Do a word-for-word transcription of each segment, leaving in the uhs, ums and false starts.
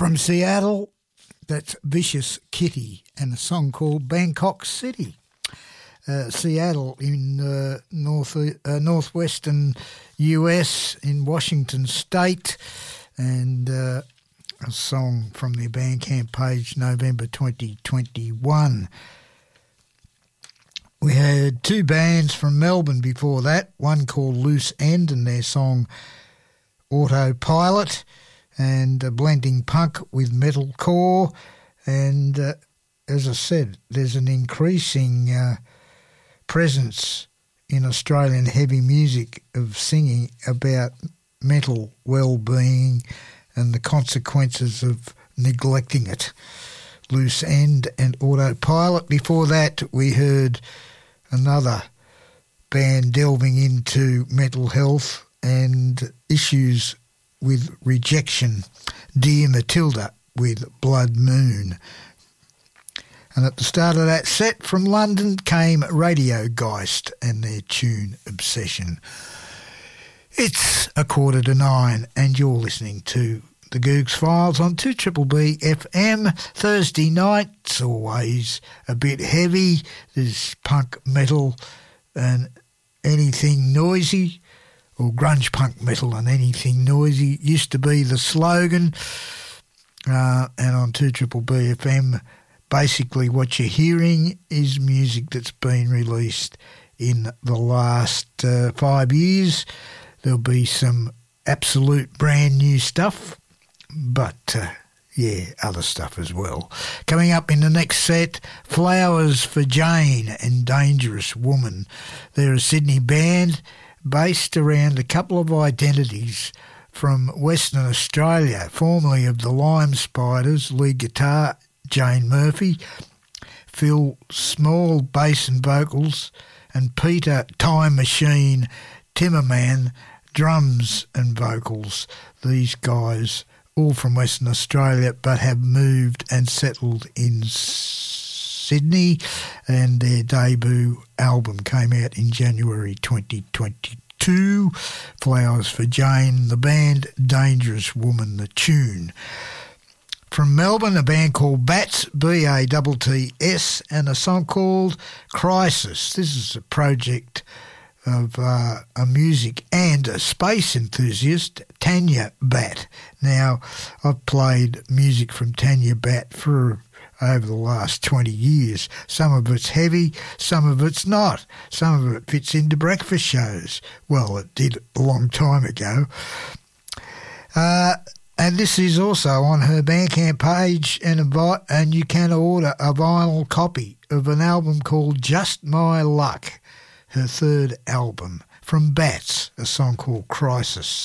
From Seattle, that's Vicious Kitty and a song called Bangkok City. Uh, Seattle in uh, north uh, northwestern U S in Washington State, and uh, a song from their Bandcamp page, November twenty twenty-one. We had two bands from Melbourne before that, one called Loose End and their song Autopilot, and uh, blending punk with metalcore. And uh, as I said, there's an increasing uh, presence in Australian heavy music of singing about mental well-being and the consequences of neglecting it. Loose End and Autopilot. Before that, we heard another band delving into mental health and issues with rejection, Dear Matilda with Blood Moon. And at the start of that set from London came Radio Geist and their tune Obsession. It's a quarter to nine and you're listening to the Googs Files on two B B F M. Thursday night, it's always a bit heavy. There's punk metal and anything noisy, or grunge punk metal and anything noisy used to be the slogan. Uh, and on two B B F M, basically what you're hearing is music that's been released in the last uh, five years. There'll be some absolute brand new stuff, but uh, yeah, other stuff as well. Coming up in the next set, Flowers for Jane and Dangerous Woman. They're a Sydney band based around a couple of identities from Western Australia, formerly of the Lime Spiders, lead guitar Jane Murphy, Phil Small bass and vocals, and Peter Time Machine Timmerman drums and vocals. These guys all from Western Australia but have moved and settled in Sydney, and their debut album came out in January twenty twenty-two. Flowers for Jane, the band, Dangerous Woman, the tune. From Melbourne, a band called Bats, B A T T S, and a song called Crisis. This is a project of uh, a music and a space enthusiast, Tanya Bat. Now, I've played music from Tanya Bat for over the last twenty years. Some of it's heavy, some of it's not. Some of it fits into breakfast shows. Well, it did a long time ago. Uh, and this is also on her Bandcamp page, and, a vi- and you can order a vinyl copy of an album called Just My Luck, her third album. From Bats, a song called Crisis.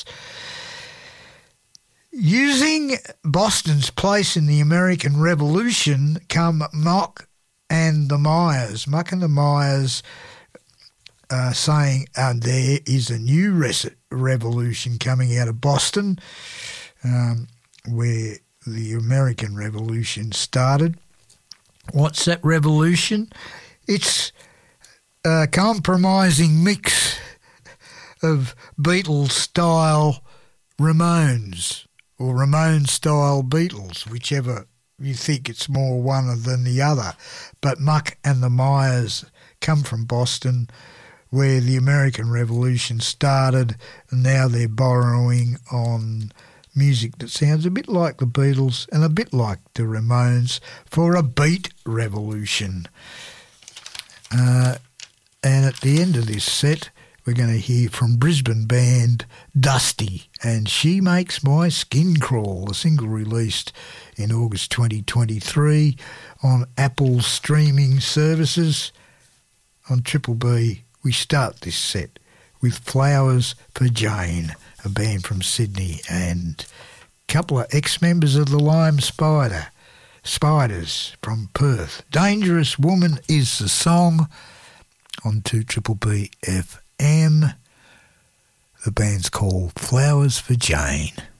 Using Boston's place in the American Revolution come Muck and the Myers. Muck and the Myers uh, saying uh, there is a new res- revolution coming out of Boston, um, where the American Revolution started. What's that revolution? It's a compromising mix of Beatles-style Ramones, or Ramones-style Beatles, whichever you think it's more one than the other. But Muck and the Myers come from Boston, where the American Revolution started, and now they're borrowing on music that sounds a bit like the Beatles and a bit like the Ramones for a beat revolution. Uh, and at the end of this set, we're going to hear from Brisbane band Dusty and She Makes My Skin Crawl, a single released in August twenty twenty-three on Apple streaming services. On Triple B, we start this set with Flowers for Jane, a band from Sydney, and a couple of ex-members of the Lime Spider, Spiders from Perth. Dangerous Woman is the song on two B B F M. The band's called Flowers for Jane.